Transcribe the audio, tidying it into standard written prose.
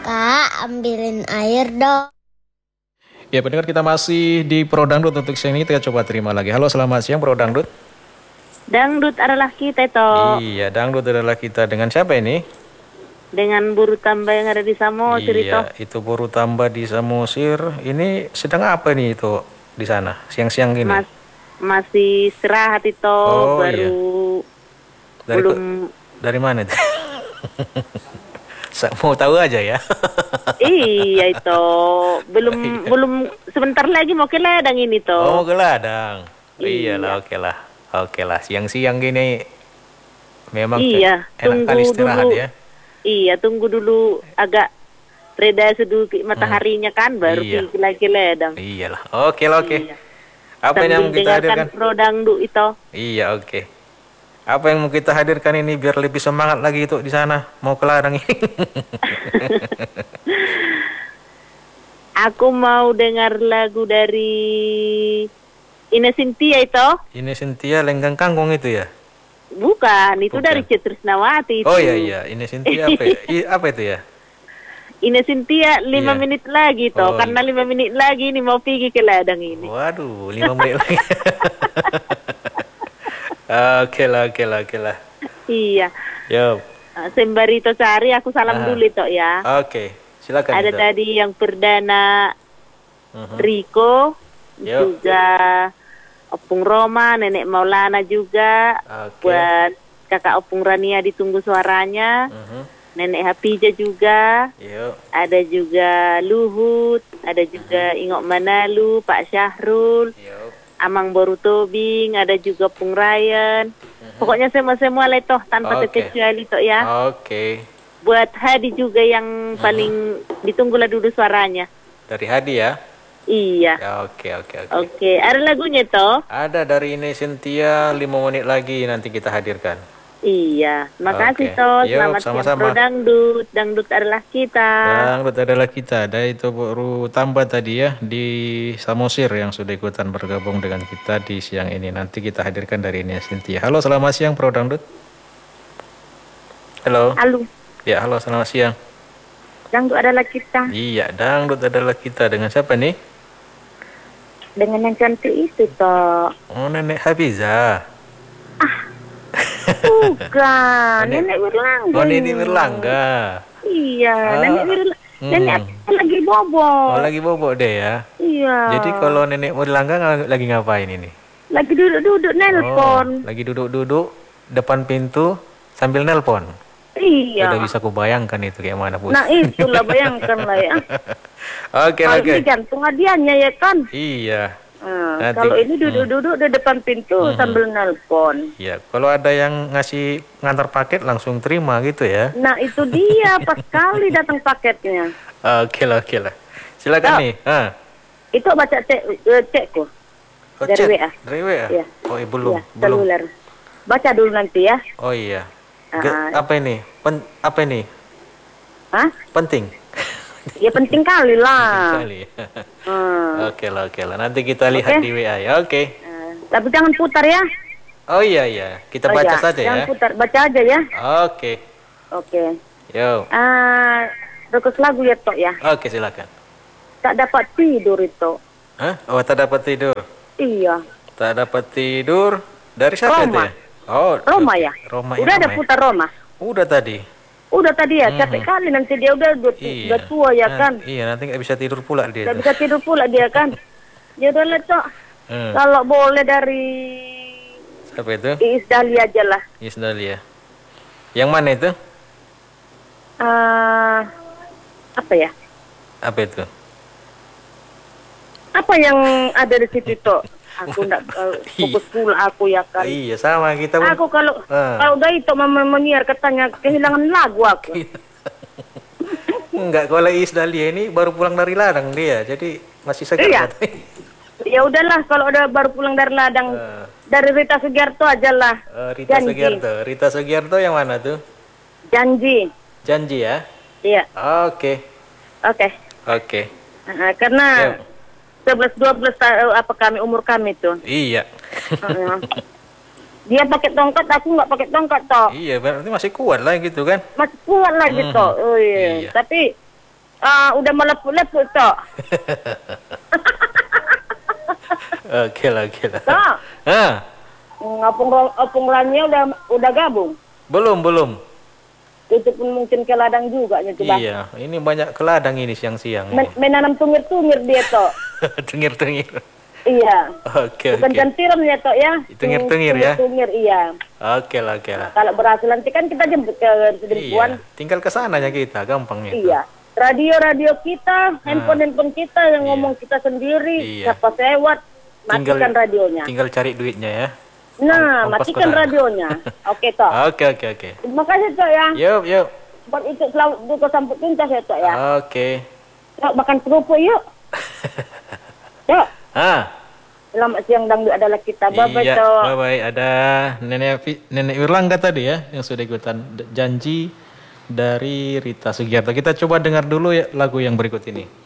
Kak, ambilin air dong. Ya, pendengar, kita masih di Pro Dangdut. Untuk siang ini kita coba terima lagi. Halo, selamat siang Pro Dangdut. Dangdut adalah kita itu. Iya, Dangdut adalah kita. Dengan siapa ini? Dengan buru tambah yang ada di Samosir itu. Iya, itu buru tambah di Samosir. Ini sedang apa nih itu di sana? Siang-siang gini? Masih istirahat itu. Oh, baru iya. belum. Dari mana itu? Mau tahu aja ya. Iya itu. Belum sebentar lagi mau ke ladang ini tuh. Oh, mau ke ladang. Iya. Iyalah, oke lah. Siang-siang gini memang iya, enak kali istirahat dulu, ya. Iya, tunggu dulu agak reda sedikit mataharinya kan, baru Iya. pergi lagi ke ladang. Iyalah, oke. Iya. Apa yang Sambil kita hadirkan? dengarkan Pro Dangdut itu. Iya, oke. Apa yang mau kita hadirkan ini biar lebih semangat lagi itu di sana mau ke ladang ini? Aku mau dengar lagu dari Ine Cynthia itu. Ini Cynthia Lenggang Kangkung itu ya? Bukan, itu Bukan. dari Cetrisnawati itu. Oh iya, ini Cynthia apa ya? Apa itu ya? Ine Cynthia 5 Iya. menit lagi toh, Oh, karena 5 menit lagi ini mau pergi ke ladang ini. Waduh, 5 menit lagi. Oke lah. Iya. Yo. Sembari to cari aku salam dulu toh ya. Oke, silakan. Ada itu. tadi yang perdana Riko, Yo. juga Opung Roma, Nenek Maulana juga, Oke. buat kakak Opung Rania ditunggu suaranya, Nenek Hapija juga, Yo. ada juga Luhut, ada juga Ingok Manalu, Pak Syahrul, Yo. Amang Boru Tobing, ada juga Pung Ryan. Pokoknya semua lah toh tanpa Oke. terkecuali toh ya. Oke. Buat Hadi juga yang paling ditunggulah dulu suaranya. Dari Hadi ya? Iya. Ya, oke. Oke, ada lagunya toh? Ada dari ini Cynthia 5 menit lagi nanti kita hadirkan. Iya. Makasih Oke. toh. Yuk, Selamat siang sama-sama. Pro Dangdut. Dangdut adalah kita. Dangdut adalah kita. Ada itu baru tambah tadi ya di Samosir yang sudah ikutan bergabung dengan kita di siang ini. Nanti kita hadirkan dari ini Cynthia. Halo, selamat siang Pro Dangdut. Halo. Halo. Ya, halo, selamat siang. Dangdut adalah kita. Iya, Dangdut adalah kita. Dengan siapa nih? Dengan yang cantik itu toh. Oh, Nenek Hafiza. Bukan. Nenek Wirlangga. Oh, Nenek Wirlangga. Iya. Ah. Nenek Wirlangga. Nenek lagi bobo. Oh, lagi bobok deh ya. Iya. Jadi kalau Nenek Wirlangga lagi ngapain ini? Lagi duduk-duduk nelpon. Lagi duduk-duduk depan pintu sambil nelpon. Iya. Udah bisa kubayangkan itu kayak mana, Bos. Nah itulah bayangkan lah ya. Oke. Ini jantung hadiahnya ya kan. Iya. Nah, Nanti- kalau ini duduk-duduk di depan pintu sambil nelpon. Iya, kalau ada yang ngasih ngantar paket langsung terima gitu ya. Nah itu dia pas kali datang paketnya. Oke lah. Silakan Oh. nih. Itu baca cekku Oh, dari chat. WA. Dari WA? Iya. Oh, belum. Ya, seluler. Baca dulu nanti ya. Oh iya. Ah. Apa ini? Apa ini? Hah? Penting. Ya penting kali lah. Sekali. Hmm. Oke lah. Nanti kita lihat Oke. di WA ya. Oke. Tapi jangan putar ya. Oh iya. Kita Oh, baca ya. saja Jangan ya. putar, baca aja ya. Oke. Oke. Yo. Request lagu ya Tok ya. Oke, silakan. Tak dapat tidur itu. Hah? Oh, tak dapat tidur. Iya. Tak dapat tidur. Dari siapa itu Roma. ya? Oh, Roma oke. ya. Roma Udah ada Roma ya? putar Roma. Udah tadi. Udah tadi ya, capek kali nanti dia udah tua ya kan. Iya, nanti nggak bisa tidur pula dia. Nggak tuh. bisa tidur pula dia kan. Ya udah lah Tok. Kalau boleh dari Siapa itu? Iis Dali aja lah. Yes, Dahlia. Yang mana itu? Apa ya? Apa itu? Apa yang ada di situ Tok? Aku nggak fokus pula aku ya kan. Iya, sama kita pun. Aku kalau udah itu menyiar katanya kehilangan lagu aku. Enggak, kalau Is Dahlia ini baru pulang dari ladang dia, jadi masih segar. Iya. Ya udahlah kalau udah baru pulang dari ladang dari Rita Sugiarto aja lah. Rita Janji. Sugiarto. Rita Sugiarto yang mana tuh? Janji. Janji ya? Iya. Oke. Karena 11-12 apa umur kami tuh. Iya. Dia pakai tongkat, aku nggak pakai tongkat toh. Iya, berarti masih kuat lah gitu kan? Masih kuat lah gitu. Oh iya. Iya. Tapi udah melepuh-lepuh, Tok. Oke lah. Tok, opung lannya udah gabung. Belum. Itu pun mungkin ke ladang juga ya, coba. Iya, ini banyak ke ladang ini siang-siang. Menanam tungir-tungir dia, Tok. Tengir-tengir. Iya. Oke. Bukan cantiran ya, Tok ya. Tungir-tungir ya. Tungir, iya. Oke lah. Kalau berhasil nanti kan kita jemput ke jempuan. Iya, tinggal ke sananya kita, gampang itu. Iya. Radio kita, handphone kita yang ngomong kita sendiri. Iya. Siapa sewat, matikan radionya. Tinggal cari duitnya ya. Nah, Ongkos matikan koran. radionya. Oke, Tok. Oke. Terima kasih, Tok ya. Yuk. Buat itu selalu duka sampai tuntas ya, Tok ya. Oke. Tok, makan kerupuk yuk. Tok, selamat siang dangdut adalah kita. Bye-bye, Iya, Tok. bye-bye. Ada Nenek Wirlangga tadi ya yang sudah ikutan janji dari Rita Sugiarto. Kita coba dengar dulu ya lagu yang berikut ini.